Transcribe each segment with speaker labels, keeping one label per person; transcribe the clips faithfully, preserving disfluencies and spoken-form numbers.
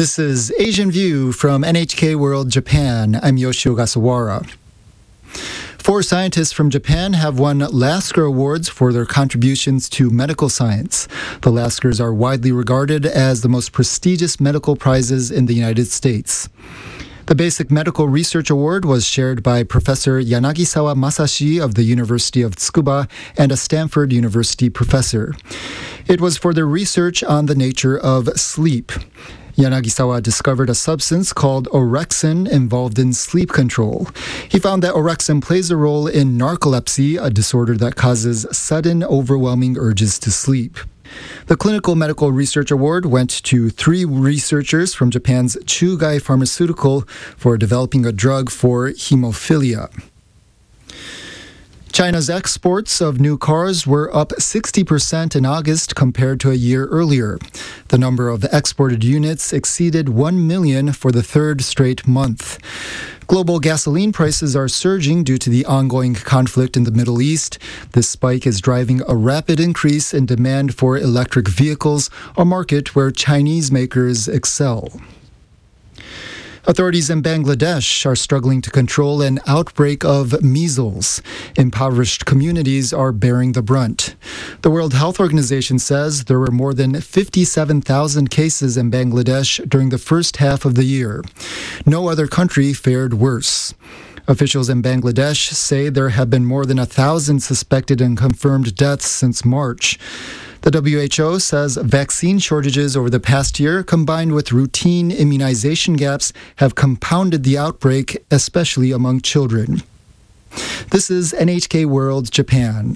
Speaker 1: This is Asian View from N H K World Japan. I'm Yoshio Ogasawara. Four scientists from Japan have won Lasker Awards for their contributions to medical science. The Laskers are widely regarded as the most prestigious medical prizes in the United States. The Basic Medical Research Award was shared by Professor Yanagisawa Masashi of the University of Tsukuba and a Stanford University professor. It was for their research on the nature of sleep. Yanagisawa discovered a substance called orexin involved in sleep control. He found that orexin plays a role in narcolepsy, a disorder that causes sudden, overwhelming urges to sleep. The Clinical Medical Research Award went to three researchers from Japan's Chugai Pharmaceutical for developing a drug for hemophilia. China's exports of new cars were up sixty percent in August compared to a year earlier. The number of exported units exceeded one million for the third straight month. Global gasoline prices are surging due to the ongoing conflict in the Middle East. This spike is driving a rapid increase in demand for electric vehicles, a market where Chinese makers excel. Authorities in Bangladesh are struggling to control an outbreak of measles. Impoverished communities are bearing the brunt. The World Health Organization says there were more than fifty-seven thousand cases in Bangladesh during the first half of the year. No other country fared worse. Officials in Bangladesh say there have been more than a thousand suspected and confirmed deaths since March. The W H O says vaccine shortages over the past year, combined with routine immunization gaps, have compounded the outbreak, especially among children. This is N H K World Japan.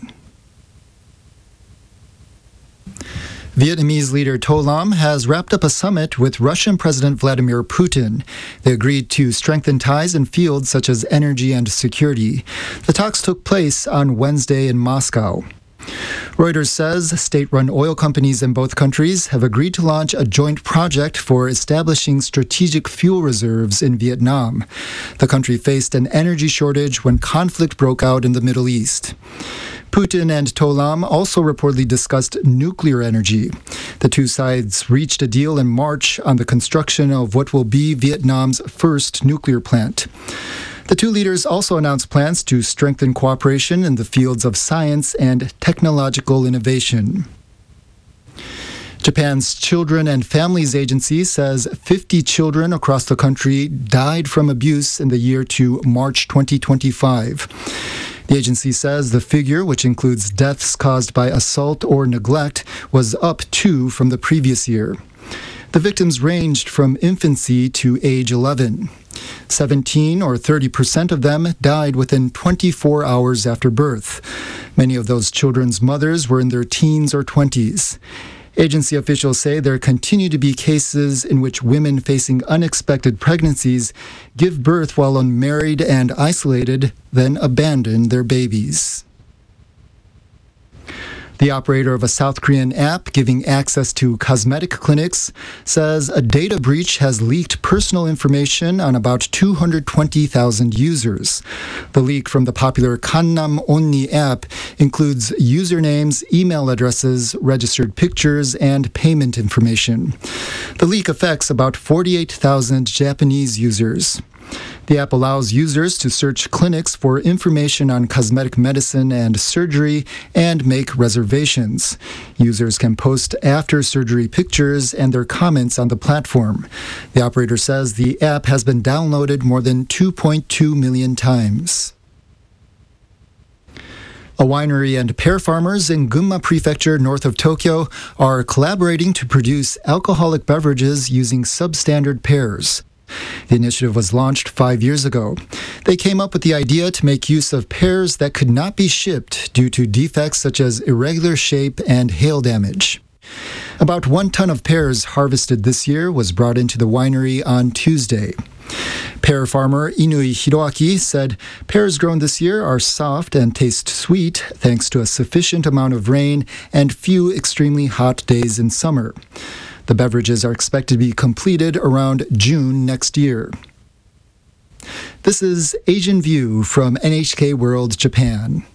Speaker 1: Vietnamese leader To Lam has wrapped up a summit with Russian President Vladimir Putin. They agreed to strengthen ties in fields such as energy and security. The talks took place on Wednesday in Moscow. Reuters says state-run oil companies in both countries have agreed to launch a joint project for establishing strategic fuel reserves in Vietnam. The country faced an energy shortage when conflict broke out in the Middle East. Putin and To Lam also reportedly discussed nuclear energy. The two sides reached a deal in March on the construction of what will be Vietnam's first nuclear plant. The two leaders also announced plans to strengthen cooperation in the fields of science and technological innovation. Japan's Children and Families Agency says fifty children across the country died from abuse in the year to March twenty twenty-five. The agency says the figure, which includes deaths caused by assault or neglect, was up two from the previous year. The victims ranged from infancy to age eleven. seventeen or thirty percent of them died within twenty-four hours after birth. Many of those children's mothers were in their teens or twenties. Agency officials say there continue to be cases in which women facing unexpected pregnancies give birth while unmarried and isolated, then abandon their babies. The operator of a South Korean app giving access to cosmetic clinics says a data breach has leaked personal information on about two hundred twenty thousand users. The leak from the popular Kannam Onni app includes usernames, email addresses, registered pictures, and payment information. The leak affects about forty-eight thousand Japanese users. The app allows users to search clinics for information on cosmetic medicine and surgery and make reservations. Users can post after-surgery pictures and their comments on the platform. The operator says the app has been downloaded more than two point two million times. A winery and pear farmers in Gunma Prefecture, north of Tokyo, are collaborating to produce alcoholic beverages using substandard pears. The initiative was launched five years ago. They came up with the idea to make use of pears that could not be shipped due to defects such as irregular shape and hail damage. About one ton of pears harvested this year was brought into the winery on Tuesday. Pear farmer Inui Hiroaki said pears grown this year are soft and taste sweet thanks to a sufficient amount of rain and few extremely hot days in summer. The beverages are expected to be completed around June next year. This is Asian View from N H K World Japan.